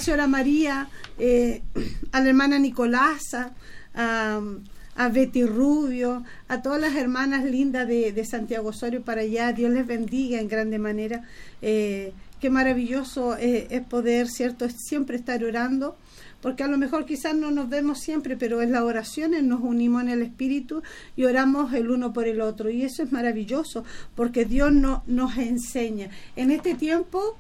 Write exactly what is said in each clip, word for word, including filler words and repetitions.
señora María, eh, a la hermana Nicolasa, a, a Betty Rubio, a todas las hermanas lindas de, de Santiago Osorio para allá. Dios les bendiga en grande manera. Eh, qué maravilloso eh, es poder, ¿cierto?, siempre estar orando, porque a lo mejor quizás no nos vemos siempre, pero en las oraciones nos unimos en el Espíritu y oramos el uno por el otro, y eso es maravilloso, porque Dios no, nos enseña. En este tiempo,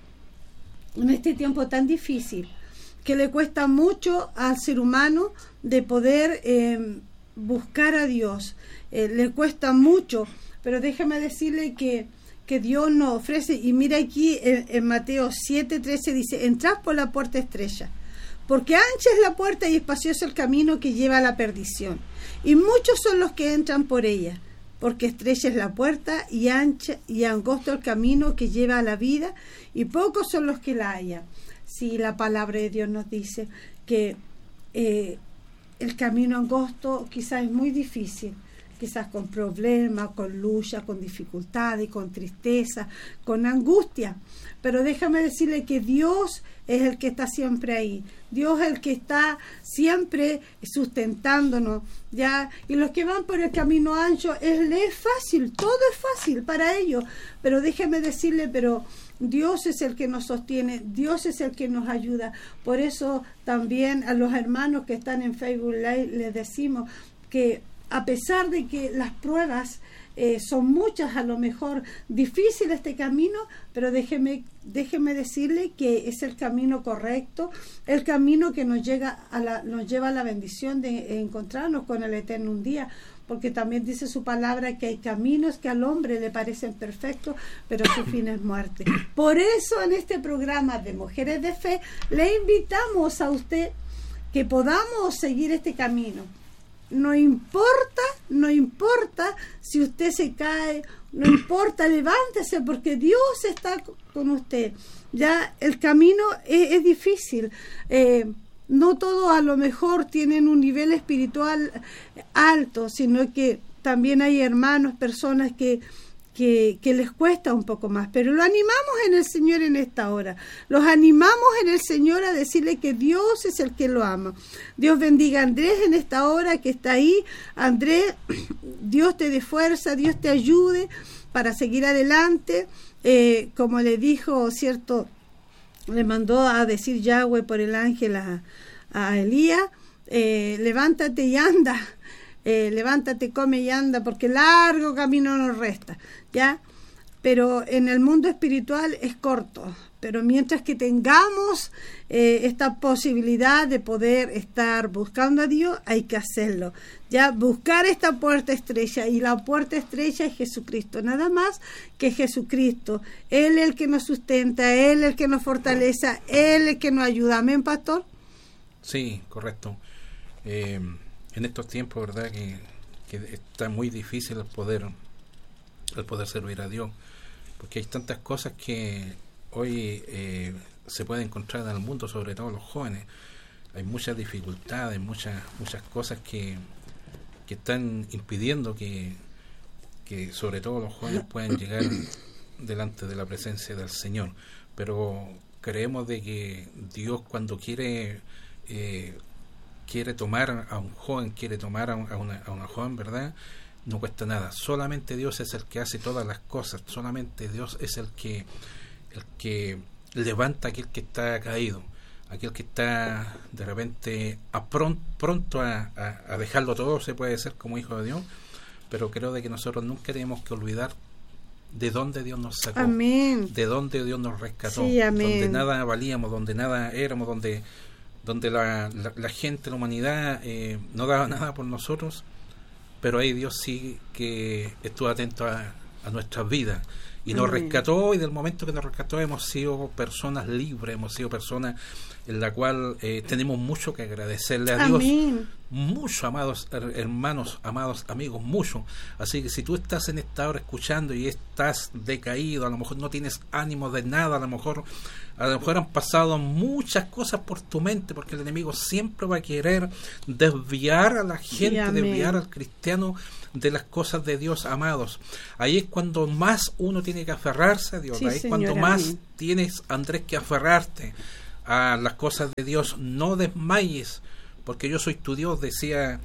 en este tiempo tan difícil, que le cuesta mucho al ser humano de poder eh, buscar a Dios, eh, le cuesta mucho, pero déjame decirle que que Dios nos ofrece, y mira aquí en, en Mateo siete trece dice: entrad por la puerta estrecha, porque ancha es la puerta y espacioso el camino que lleva a la perdición, y muchos son los que entran por ella, porque estrecha es la puerta y ancha y angosto el camino que lleva a la vida, y pocos son los que la hallan. Sí, la palabra de Dios nos dice que eh, el camino angosto quizás es muy difícil, quizás con problemas, con lucha, con dificultades, con tristeza, con angustia. Pero déjame decirle que Dios es el que está siempre ahí. Dios es el que está siempre sustentándonos, ¿ya? Y los que van por el camino ancho, es, es fácil, todo es fácil para ellos. Pero déjame decirle, pero Dios es el que nos sostiene, Dios es el que nos ayuda. Por eso también a los hermanos que están en Facebook Live les decimos que a pesar de que las pruebas eh, son muchas, a lo mejor difícil este camino, pero déjeme, déjeme decirle que es el camino correcto, el camino que nos, llega a la, nos lleva a la bendición de encontrarnos con el Eterno un día, porque también dice su palabra que hay caminos que al hombre le parecen perfectos, pero su fin es muerte. Por eso en este programa de Mujeres de Fe le invitamos a usted que podamos seguir este camino. No importa, no importa si usted se cae, no importa, levántese, porque Dios está con usted. Ya el camino es, es difícil. Eh, no todos a lo mejor tienen un nivel espiritual alto, sino que también hay hermanos, personas que Que, que les cuesta un poco más, pero lo animamos en el Señor en esta hora, los animamos en el Señor a decirle que Dios es el que lo ama. Dios bendiga a Andrés en esta hora que está ahí. Andrés, Dios te dé fuerza, Dios te ayude para seguir adelante, eh, como le dijo, cierto, le mandó a decir Yahweh por el ángel a, a Elías, eh, levántate y anda. Eh, levántate, come y anda, porque largo camino nos resta, ¿ya? Pero en el mundo espiritual es corto, pero mientras que tengamos eh, esta posibilidad de poder estar buscando a Dios, hay que hacerlo, ya, buscar esta puerta estrecha, y la puerta estrecha es Jesucristo, nada más que Jesucristo. Él es el que nos sustenta, Él es el que nos fortalece, Él es el que nos ayuda. ¿Amén, pastor? Sí, correcto. Eh... En estos tiempos, verdad, que, que está muy difícil el poder, el poder servir a Dios, porque hay tantas cosas que hoy eh, se pueden encontrar en el mundo, sobre todo los jóvenes. Hay muchas dificultades, muchas muchas cosas que, que están impidiendo que, que sobre todo los jóvenes puedan llegar delante de la presencia del Señor. Pero creemos de que Dios, cuando quiere eh, quiere tomar a un joven, quiere tomar a, un, a, una, a una joven, ¿verdad? No cuesta nada. Solamente Dios es el que hace todas las cosas. Solamente Dios es el que el que levanta a aquel que está caído, aquel que está de repente a pronto, pronto a, a, a dejarlo todo, se puede ser como hijo de Dios, pero creo de que nosotros nunca tenemos que olvidar de dónde Dios nos sacó, amén, de dónde Dios nos rescató, sí, amén, donde nada valíamos, donde nada éramos, donde donde la, la, la gente, la humanidad eh, no daba nada por nosotros, pero ahí Dios sí que estuvo atento a, a nuestras vidas y nos Amén. rescató, y del momento que nos rescató hemos sido personas libres, hemos sido personas en la cual eh, tenemos mucho que agradecerle a Dios. Amén. Mucho, amados hermanos, amados amigos, mucho. Así que si tú estás en esta hora escuchando y estás decaído, a lo mejor no tienes ánimo de nada, a lo mejor a lo mejor han pasado muchas cosas por tu mente, porque el enemigo siempre va a querer desviar a la gente, sí, desviar al cristiano de las cosas de Dios, amados. Ahí es cuando más uno tiene que aferrarse a Dios, sí, ahí es cuando más amén. tienes, Andrés, que aferrarte. a las cosas de Dios, no desmayes, porque yo soy tu Dios, decía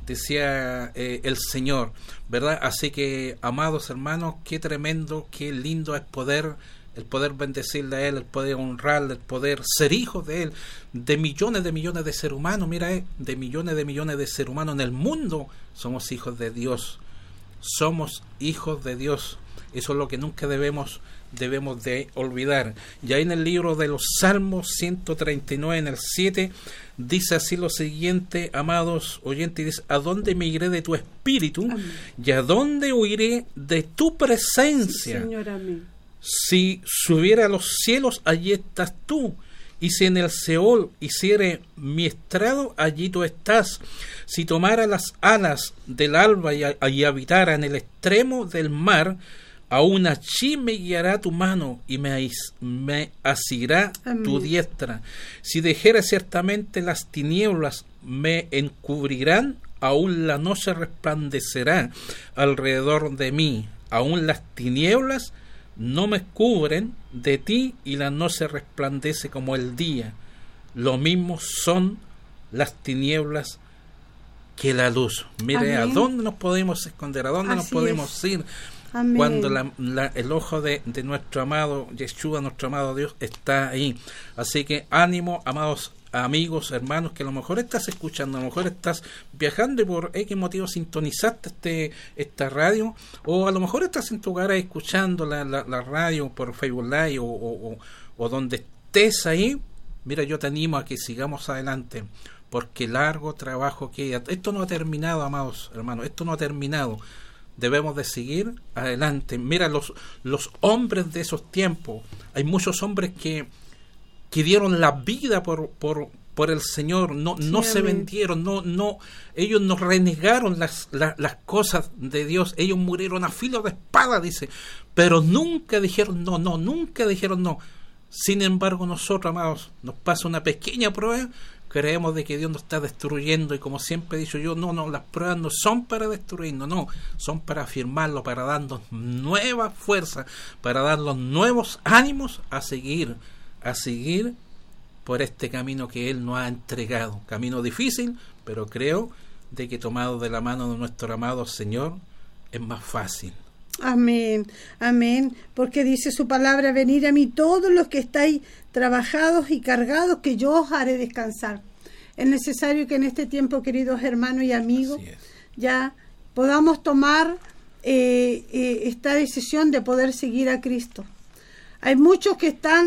decía eh, el Señor, ¿verdad? Así que, amados hermanos, qué tremendo, qué lindo es poder el poder bendecirle a Él, el poder honrarle, el poder ser hijos de Él, de millones de millones de seres humanos. Mira, eh, de millones de millones de seres humanos en el mundo, somos hijos de Dios, somos hijos de Dios. Eso es lo que nunca debemos debemos de olvidar. Y ahí en el libro de los Salmos ciento treinta y nueve, en el siete, dice así lo siguiente, amados oyentes, dice: ¿a dónde me iré de tu espíritu? Amén. ¿Y a dónde huiré de tu presencia? Sí, Señor, amén. Si subiera a los cielos, allí estás tú. Y si en el Seol hiciere mi estrado, allí tú estás. Si tomara las alas del alba y, y habitara en el extremo del mar, aún allí me guiará tu mano y me, me asirá tu diestra. Si dejara ciertamente las tinieblas, me encubrirán, aún la noche resplandecerá alrededor de mí. Aún las tinieblas no me cubren de ti, y la noche resplandece como el día. Lo mismo son las tinieblas que la luz. Mire, amén. ¿A dónde nos podemos esconder? ¿A dónde Así nos podemos es. ir? Amén. Cuando la, la, el ojo de, de nuestro amado Yeshua, nuestro amado Dios, está ahí. Así que ánimo, amados amigos, hermanos, que a lo mejor estás escuchando, a lo mejor estás viajando y por X motivo sintonizaste este, esta radio, o a lo mejor estás en tu hogar escuchando la, la, la radio por Facebook Live, o, o, o, o donde estés ahí. Mira, yo te animo a que sigamos adelante, porque largo trabajo queda. Esto no ha terminado, amados hermanos, esto no ha terminado. Debemos de seguir adelante. Mira, los, los hombres de esos tiempos, hay muchos hombres que que dieron la vida por por por el Señor, no no sí, se amén. vendieron, no no ellos no renegaron las, las las cosas de Dios, ellos murieron a filo de espada, dice, pero nunca dijeron no, no, nunca dijeron no. Sin embargo, nosotros, amados, nos pasa una pequeña prueba, creemos de que Dios nos está destruyendo, y como siempre he dicho yo, no, no, las pruebas no son para destruirnos, no, son para afirmarlo, para darnos nueva fuerza, para darnos nuevos ánimos a seguir a seguir por este camino que Él nos ha entregado. Camino difícil, pero creo de que tomado de la mano de nuestro amado Señor es más fácil. Amén, amén, porque dice su palabra: venid a mí todos los que estáis trabajados y cargados, que yo os haré descansar. Es necesario que en este tiempo, queridos hermanos y amigos, ya podamos tomar eh, eh, esta decisión de poder seguir a Cristo. Hay muchos que están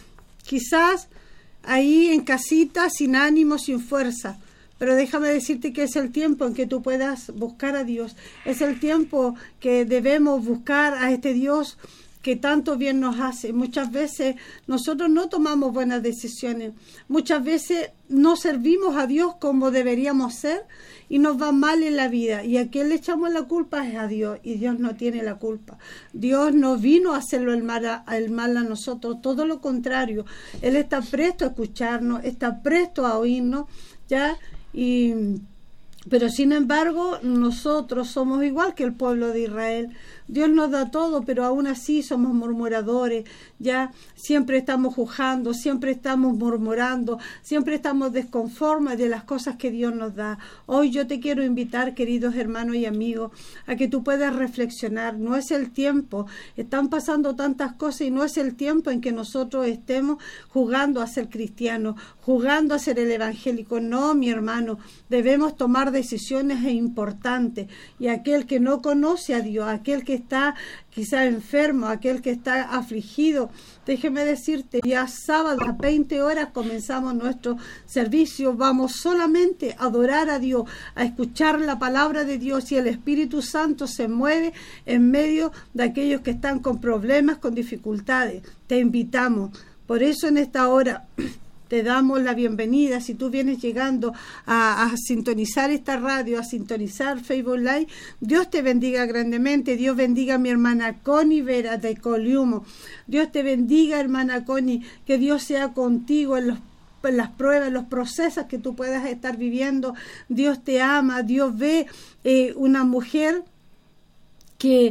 quizás ahí en casita, sin ánimo, sin fuerza, pero déjame decirte que es el tiempo en que tú puedas buscar a Dios. Es el tiempo que debemos buscar a este Dios que tanto bien nos hace. Muchas veces nosotros no tomamos buenas decisiones, muchas veces no servimos a Dios como deberíamos ser y nos va mal en la vida, y a quien le echamos la culpa es a Dios, y Dios no tiene la culpa. Dios no vino a hacerlo el mal a, el mal a nosotros, todo lo contrario. Él está presto a escucharnos, está presto a oírnos, ya, y pero sin embargo nosotros somos igual que el pueblo de Israel. Dios nos da todo, pero aún así somos murmuradores, ya siempre estamos juzgando, siempre estamos murmurando, siempre estamos desconformes de las cosas que Dios nos da. Hoy yo te quiero invitar, queridos hermanos y amigos, a que tú puedas reflexionar. No es el tiempo, están pasando tantas cosas y no es el tiempo en que nosotros estemos jugando a ser cristianos, jugando a ser el evangélico. No, mi hermano, debemos tomar decisiones importantes, y aquel que no conoce a Dios, aquel que está quizá enfermo, aquel que está afligido, déjeme decirte, ya sábado a veinte horas comenzamos nuestro servicio. Vamos solamente a adorar a Dios, a escuchar la palabra de Dios, y el Espíritu Santo se mueve en medio de aquellos que están con problemas, con dificultades. Te invitamos. Por eso en esta hora te damos la bienvenida. Si tú vienes llegando a, a sintonizar esta radio, a sintonizar Facebook Live, Dios te bendiga grandemente. Dios bendiga a mi hermana Connie Vera de Coliumo. Dios te bendiga, hermana Connie. Que Dios sea contigo en los en las pruebas, en los procesos que tú puedas estar viviendo. Dios te ama. Dios ve eh, una mujer que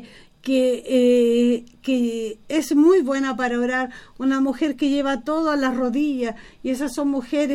que, eh, que es muy buena para orar, una mujer que lleva todo a las rodillas, y esas son mujeres